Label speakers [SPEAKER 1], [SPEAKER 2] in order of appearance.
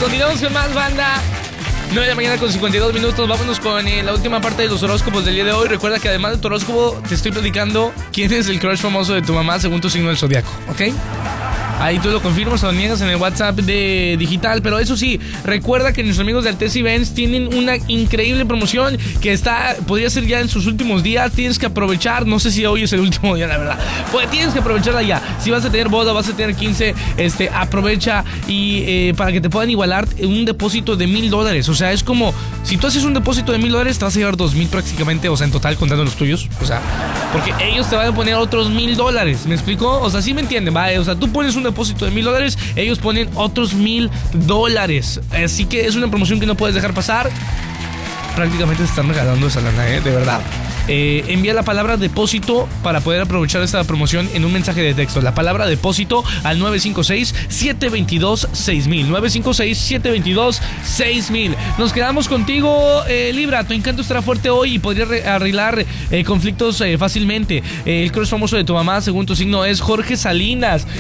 [SPEAKER 1] Continuamos con más, banda. 9 de la mañana con 52 minutos. Vámonos con la última parte de los horóscopos del día de hoy. Recuerda que además de tu horóscopo, te estoy platicando quién es el crush famoso de tu mamá según tu signo del zodiaco, ¿ok? Ahí tú lo confirmas o lo niegas en el WhatsApp de Digital. Pero eso sí, recuerda que nuestros amigos de Altes Events tienen una increíble promoción que podría ser ya en sus últimos días. Tienes que aprovechar. No sé si hoy es el último día, la verdad. Pues tienes que aprovecharla ya. Si vas a tener boda, vas a tener 15, aprovecha y para que te puedan igualar un depósito de $1,000. O sea, es como si tú haces un depósito de $1,000, te vas a llevar 2,000 prácticamente. O sea, en total contando los tuyos. O sea, porque ellos te van a poner otros $1,000. ¿Me explicó? O sea, sí me entienden, ¿vale? O sea, tú pones un depósito de $1,000, ellos ponen otros $1,000. Así que es una promoción que no puedes dejar pasar. Prácticamente te están regalando esa lana, de verdad. Envía la palabra depósito para poder aprovechar esta promoción en un mensaje de texto. La palabra depósito al 956-722-6000. 956-722-6000. Nos quedamos contigo, Libra. Tu encanto estará fuerte hoy y podría arreglar conflictos fácilmente. El crush famoso de tu mamá, según tu signo, es Jorge Salinas.